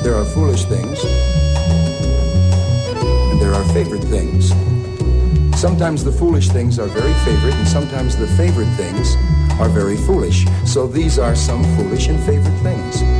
There are foolish things, and there are favorite things. Sometimes the foolish things are very favorite, and sometimes the favorite things are very foolish. So these are some foolish and favorite things.